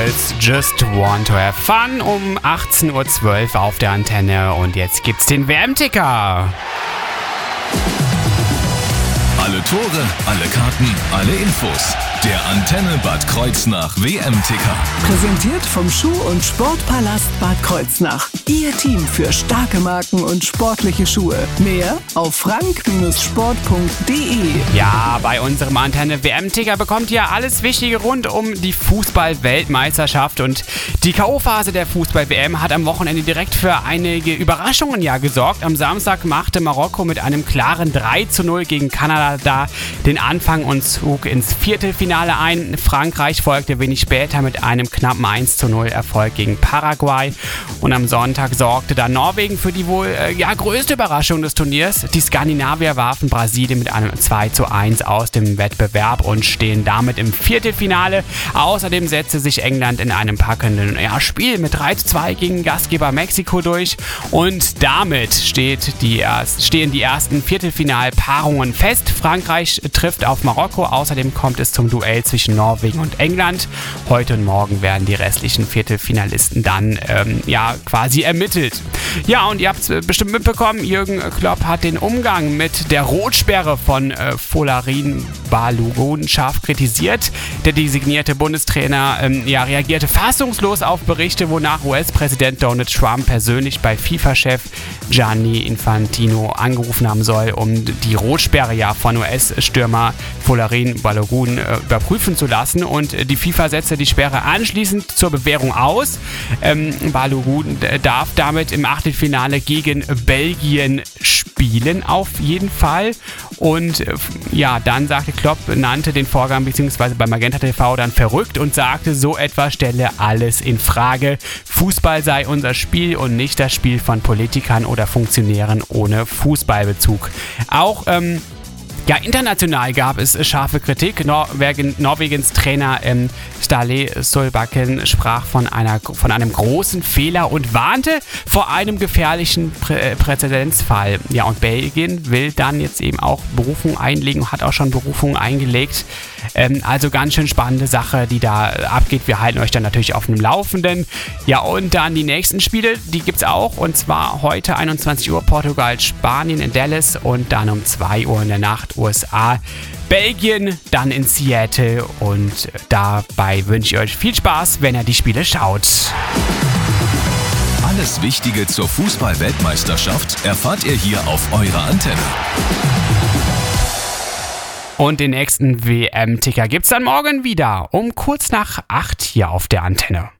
Beatles, Just Want to Have Fun um 18.12 Uhr auf der Antenne. Und jetzt gibt's den WM-Ticker. Alle Tore, alle Karten, alle Infos. Der Antenne Bad Kreuznach WM-Ticker. Präsentiert vom Schuh- und Sportpalast Bad Kreuznach. Ihr Team für starke Marken und sportliche Schuhe. Mehr auf frank-sport.de. Ja, bei unserem Antenne WM-Ticker bekommt ihr alles Wichtige rund um die Fußball-Weltmeisterschaft. Und die K.O.-Phase der Fußball-WM hat am Wochenende direkt für einige Überraschungen gesorgt. Am Samstag machte Marokko mit einem klaren 3:0 gegen Kanada da den Anfang und zog ins Viertelfinale ein. Frankreich folgte wenig später mit einem knappen 1:0 Erfolg gegen Paraguay. Und am Sonntag sorgte dann Norwegen für die wohl größte Überraschung des Turniers. Die Skandinavier warfen Brasilien mit einem 2:1 aus dem Wettbewerb und stehen damit im Viertelfinale. Außerdem setzte sich England in einem packenden Spiel mit 3:2 gegen Gastgeber Mexiko durch. Und damit stehen die ersten Viertelfinalpaarungen fest. Frankreich trifft auf Marokko. Außerdem kommt es zum Duell zwischen Norwegen und England. Heute und morgen werden die restlichen Viertelfinalisten dann quasi ermittelt. Ja, und ihr habt es bestimmt mitbekommen, Jürgen Klopp hat den Umgang mit der Rotsperre von Folarin Balogun scharf kritisiert. Der designierte Bundestrainer reagierte fassungslos auf Berichte, wonach US-Präsident Donald Trump persönlich bei FIFA-Chef Gianni Infantino angerufen haben soll, um die Rotsperre von US-Stürmer Folarin Balogun überprüfen zu lassen. Und die FIFA setzte die Sperre anschließend zur Bewährung aus. Balogun darf damit im Achtelfinale gegen Belgien spielen, auf jeden Fall. Und dann sagte Klopp, nannte den Vorgang bzw. bei Magenta TV dann verrückt und sagte, so etwas stelle alles in Frage. Fußball sei unser Spiel und nicht das Spiel von Politikern oder Funktionären ohne Fußballbezug. Auch international gab es scharfe Kritik. Norwegens Trainer Ståle Solbakken sprach von einem großen Fehler und warnte vor einem gefährlichen Präzedenzfall. Ja, und Belgien will dann jetzt eben auch Berufung einlegen, hat auch schon Berufung eingelegt. Also ganz schön spannende Sache, die da abgeht. Wir halten euch dann natürlich auf dem Laufenden. Ja, und dann die nächsten Spiele, die gibt's auch. Und zwar heute 21 Uhr Portugal, Spanien in Dallas und dann um 2 Uhr in der Nacht USA, Belgien, dann in Seattle. Und dabei wünsche ich euch viel Spaß, wenn ihr die Spiele schaut. Alles Wichtige zur Fußball-Weltmeisterschaft erfahrt ihr hier auf eurer Antenne. Und den nächsten WM-Ticker gibt's dann morgen wieder um kurz nach 8 hier auf der Antenne.